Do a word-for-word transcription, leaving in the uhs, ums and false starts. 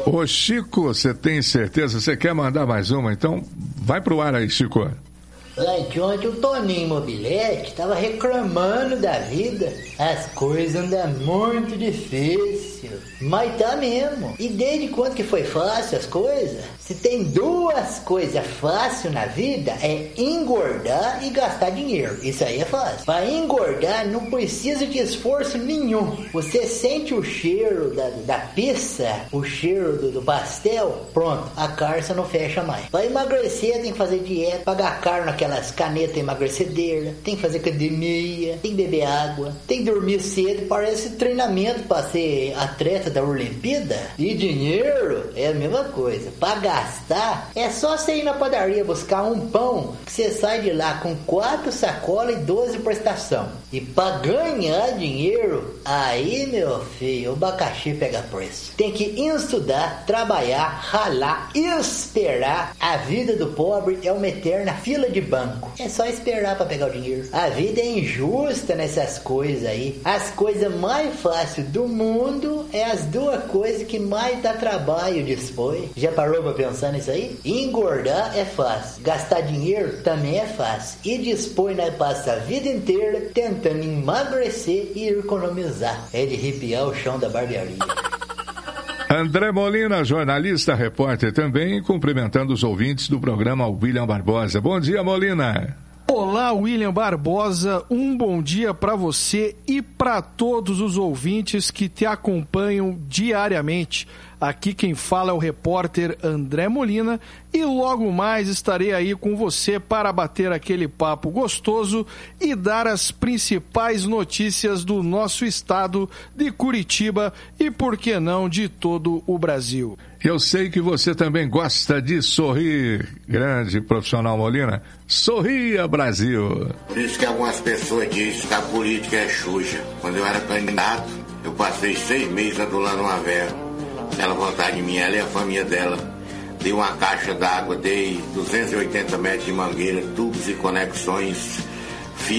Ô Chico, você tem certeza? Você quer mandar mais uma? Então vai pro ar aí, Chico. Ontem, ontem o Toninho Mobilete tava reclamando da vida. As coisas andam muito difícil. Mas tá mesmo. E desde quando que foi fácil as coisas? Se tem duas coisas fáceis na vida, é engordar e gastar dinheiro. Isso aí é fácil. Pra engordar não precisa de esforço nenhum. Você sente o cheiro da, da pizza, o cheiro do, do pastel, pronto, a carça não fecha mais. Pra emagrecer tem que fazer dieta, pagar caro naquelas canetas emagrecedeiras, tem que fazer academia, tem que beber água, tem que dormir cedo, parece treinamento pra ser atleta da Olimpíada. E dinheiro é a mesma coisa. Pra gastar, é só você ir na padaria buscar um pão, que você sai de lá com quatro sacolas e doze prestação. E pra ganhar dinheiro, aí, meu filho, o abacaxi pega preço. Tem que estudar, trabalhar, ralar, esperar. A vida do pobre é uma eterna fila de banco. É só esperar pra pegar o dinheiro. A vida é injusta nessas coisas aí. As coisas mais fáceis do mundo é as duas coisas que mais dá trabalho depois. Já parou pra pensar nisso aí? Engordar é fácil. Gastar dinheiro também é fácil. E depois nós passa a vida inteira tentando emagrecer e economizar. É de arrepiar o chão da barbearia. André Molina, jornalista, repórter também, cumprimentando os ouvintes do programa William Barbosa. Bom dia, Molina. Olá, William Barbosa, um bom dia para você e para todos os ouvintes que te acompanham diariamente. Aqui quem fala é o repórter André Molina e logo mais estarei aí com você para bater aquele papo gostoso e dar as principais notícias do nosso estado de Curitiba e, por que não, de todo o Brasil. Eu sei que você também gosta de sorrir, grande profissional Molina. Sorria, Brasil! Por isso que algumas pessoas dizem que a política é suja. Quando eu era candidato, eu passei seis meses adulando uma velha. Ela vontade de mim, ela e a família dela. Dei uma caixa d'água, dei duzentos e oitenta metros de mangueira, tubos e conexões